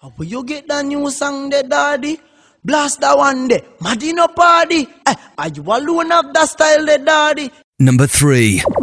How you get that new song there, daddy? Blast that one there. Madino party. Are you alone of that style there, daddy? Number 3.